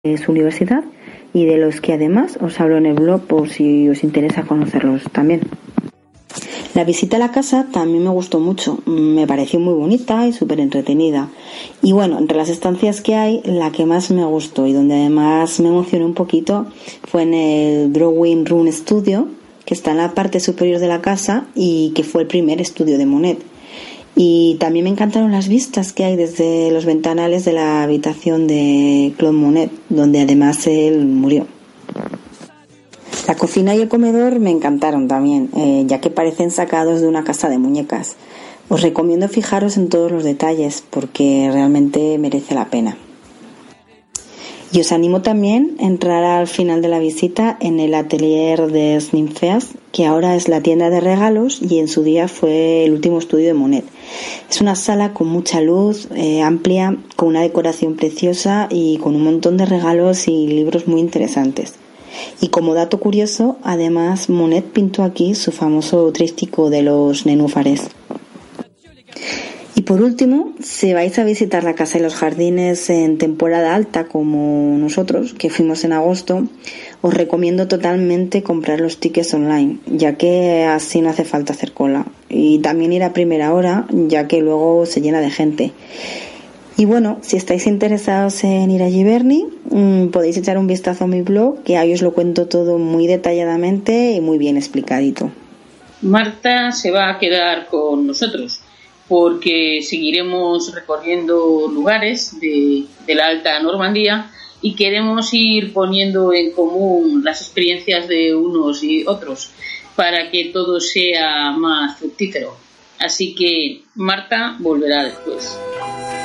su universidad y de los que además os hablo en el blog por si os interesa conocerlos también. La visita a la casa también me gustó mucho, me pareció muy bonita y súper entretenida. Y bueno, entre las estancias que hay, la que más me gustó y donde además me emocioné un poquito fue en el Drawing Room Studio, que está en la parte superior de la casa y que fue el primer estudio de Monet. Y también me encantaron las vistas que hay desde los ventanales de la habitación de Claude Monet, donde además él murió. La cocina y el comedor me encantaron también, ya que parecen sacados de una casa de muñecas. Os recomiendo fijaros en todos los detalles porque realmente merece la pena. Y os animo también a entrar al final de la visita en el atelier de Ninfeas, que ahora es la tienda de regalos y en su día fue el último estudio de Monet. Es una sala con mucha luz, amplia, con una decoración preciosa y con un montón de regalos y libros muy interesantes. Y como dato curioso, además Monet pintó aquí su famoso tríptico de los nenúfares. Y por último, si vais a visitar la casa y los jardines en temporada alta como nosotros, que fuimos en agosto, os recomiendo totalmente comprar los tickets online, ya que así no hace falta hacer cola. Y también ir a primera hora, ya que luego se llena de gente. Y bueno, si estáis interesados en ir a Giverny, podéis echar un vistazo a mi blog, que ahí os lo cuento todo muy detalladamente y muy bien explicadito. Marta se va a quedar con nosotros porque seguiremos recorriendo lugares de la Alta Normandía y queremos ir poniendo en común las experiencias de unos y otros para que todo sea más fructífero. Así que Marta volverá después.